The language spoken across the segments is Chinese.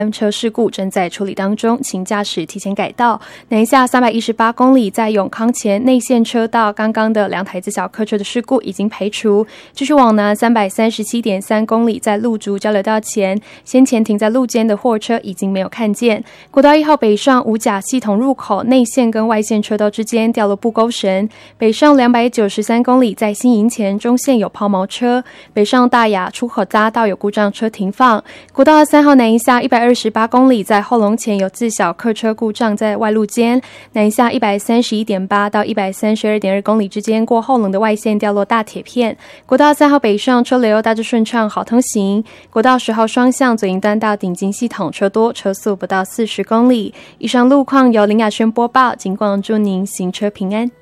车事故正在处理当中，请驾驶提前改道。南下318公里，在永康前内线车道，刚刚的2台自小客车的事故已经排除。继续往南337.3公里，在路竹交流道前，先前停在路肩的货车已经没有看见。国道1号北上五甲系统入口内线跟外线车道之间掉了布钩绳。北上293公里，在新营前中线有抛锚车。北上大雅出口匝道有故障车停放。国道3号南下128公里，在后龙前有自小客车故障在外路间。南下131.8到132.2公里之间，过后龙的外线掉落大铁片。国道3号北上车流大致顺畅，好通行。国道10号双向左营端到顶金系统车多，车速不到40公里。以上路况由林雅轩播报，警广祝您行车平安。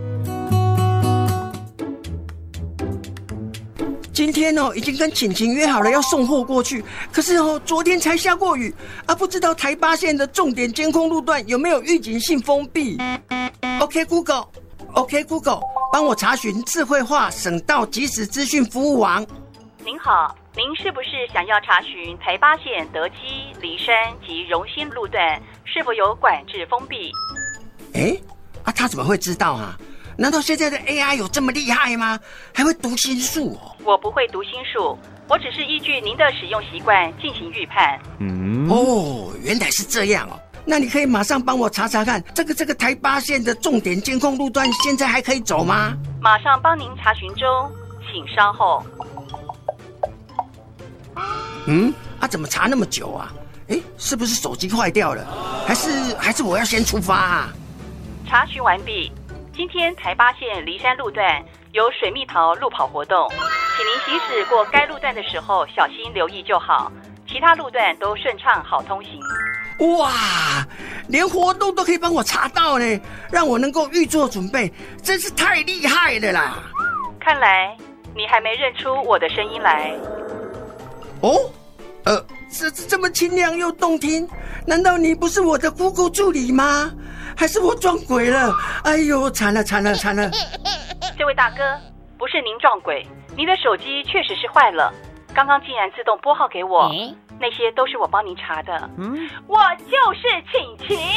今天已经跟晴晴约好了要送货过去，可是昨天才下过雨啊，不知道台8线的重点监控路段有没有预警性封闭。OK Google， 帮我查询智慧化省道即时资讯服务网。 您好，您是不是想要查询台8线德基、梨山及荣兴路段是否有管制封闭？ 他怎么会知道啊？难道现在的 AI 有这么厉害吗？还会读心术我不会读心术，我只是依据您的使用习惯进行预判。 原来是这样那你可以马上帮我查查看，这个台8线的重点监控路段现在还可以走吗？ 马上帮您查询中，请稍后。 怎么查那么久啊？是不是手机坏掉了？还是我要先出发啊？ 查询完毕。今天台8线梨山路段有水蜜桃路跑活动，请您行驶过该路段的时候小心留意就好，其他路段都顺畅好通行。 哇，连活动都可以帮我查到呢，让我能够预做准备，真是太厉害了啦！ 看来你还没认出我的声音来。 这么清亮又动听，难道你不是我的 Google 助理吗？还是我撞鬼了？哎呦，惨了！ 这位大哥，不是您撞鬼，您的手机确实是坏了，刚刚竟然自动拨号给我，那些都是我帮您查的。我就是晴晴。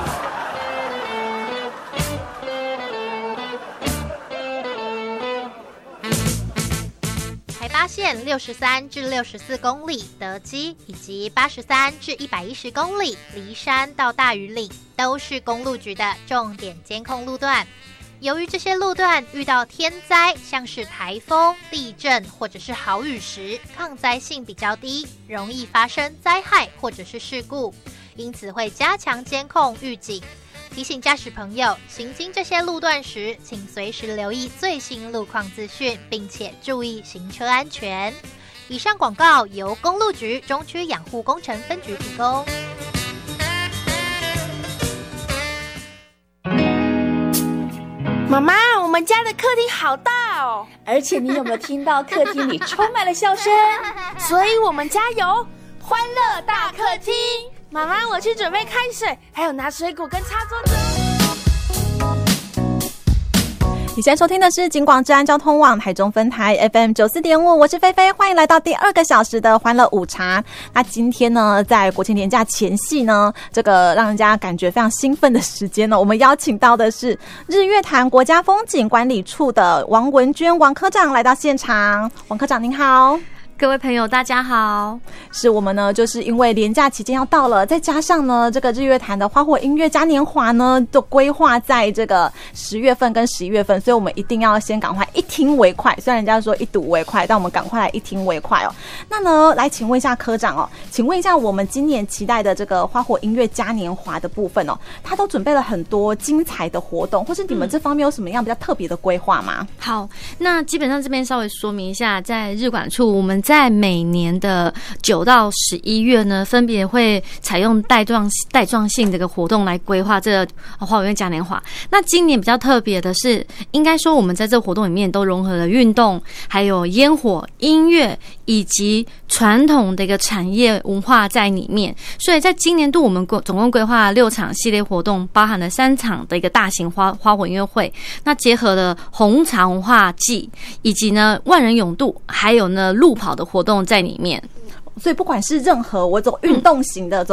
台8线63至64公里德基，以及83至110公里梨山到大屿岭都是公路局的重点监控路段。由于这些路段遇到天灾，像是台风、地震或者是豪雨时，抗灾性比较低，容易发生灾害或者是事故，因此会加强监控预警。提醒驾驶朋友，行经这些路段时，请随时留意最新路况资讯，并且注意行车安全。以上广告由公路局中区养护工程分局提供。 妈妈，我们家的客厅好大哦！ 而且你有没有听到客厅里充满了笑声？ 所以我们家有欢乐大客厅。妈妈，我去准备开水，还有拿水果跟擦桌子。 你现在收听的是警广治安交通网台中分台 FM94.5， 我是菲菲，欢迎来到第2个小时的欢乐午茶。那今天呢，在国庆连假前夕呢，这个让人家感觉非常兴奋的时间呢，我们邀请到的是日月潭国家风景管理处的王文娟王科长来到现场。王科长您好。 各位朋友大家好。 是我们呢就是因为连假期间要到了，再加上呢这个日月潭的花火音乐嘉年华呢都规划在这个10月份跟11月份，所以我们一定要先赶快一听为快，虽然人家说一睹为快，但我们赶快来一听为快哦。那呢来请问一下科长请问一下我们今年期待的这个花火音乐嘉年华的部分它都准备了很多精彩的活动，或是你们这方面有什么样比较特别的规划吗？ 好，那基本上这边稍微说明一下，在日管处我们在每年的9到11月呢，分别会采用带状性这个活动来规划这个花火音乐嘉年华。那今年比较特别的是，应该说我们在这个活动里面都融合了运动，还有烟火、音乐以及传统的一个产业文化在里面。所以在今年度我们总共规划了6场系列活动，包含了3场的一个大型花火音乐会，那结合了红茶文化季以及呢万人泳渡，还有呢路跑的活动在里面。 所以不管是任何我走运动型的、走